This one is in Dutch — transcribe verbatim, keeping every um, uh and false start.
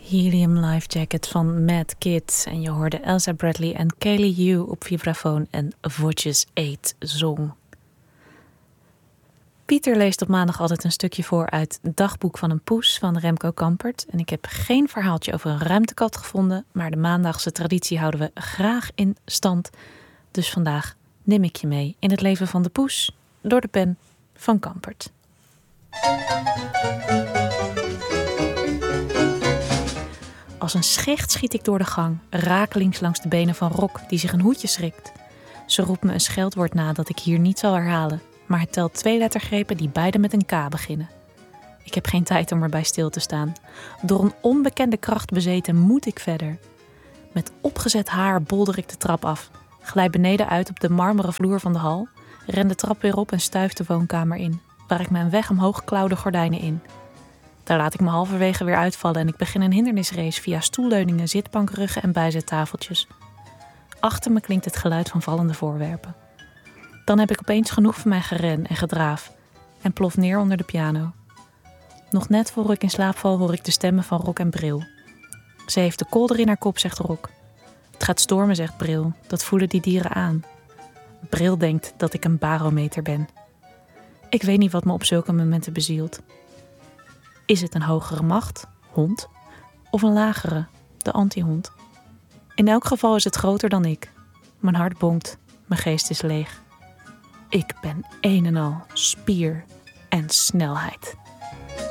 Helium Life Jacket van Mad Kid. En je hoorde Elsa Bradley en Kaylee Hugh op vibrafoon en Voetjes Eet zong. Pieter leest op maandag altijd een stukje voor uit het dagboek van een poes van Remco Kampert. En ik heb geen verhaaltje over een ruimtekat gevonden, maar de maandagse traditie houden we graag in stand. Dus vandaag neem ik je mee in het leven van de poes door de pen van Kampert. Als een schecht schiet ik door de gang, rakelings langs de benen van Rok, die zich een hoedje schrikt. Ze roept me een scheldwoord na dat ik hier niet zal herhalen, maar het telt twee lettergrepen die beide met een K beginnen. Ik heb geen tijd om erbij stil te staan. Door een onbekende kracht bezeten moet ik verder. Met opgezet haar bolder ik de trap af, glijd beneden uit op de marmeren vloer van de hal, ren de trap weer op en stuif de woonkamer in, waar ik mijn weg omhoog klauw de gordijnen in. Daar laat ik me halverwege weer uitvallen en ik begin een hindernisrace via stoelleuningen, zitbankruggen en bijzettafeltjes. Achter me klinkt het geluid van vallende voorwerpen. Dan heb ik opeens genoeg van mijn geren en gedraaf en plof neer onder de piano. Nog net voor ik in slaap val hoor ik de stemmen van Rok en Bril. Ze heeft de kolder in haar kop, zegt Rok. Het gaat stormen, zegt Bril. Dat voelen die dieren aan. Bril denkt dat ik een barometer ben. Ik weet niet wat me op zulke momenten bezielt. Is het een hogere macht, hond, of een lagere, de antihond? In elk geval is het groter dan ik. Mijn hart bonkt, mijn geest is leeg. Ik ben een en al spier en snelheid.